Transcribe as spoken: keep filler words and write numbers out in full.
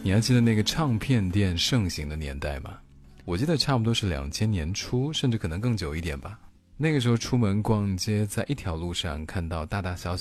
你还记得那个唱片店盛行的年代吗？我记得差不多是两千年初，甚至可能更久一点吧。那个时候出门逛街，在一条路上看到大大小小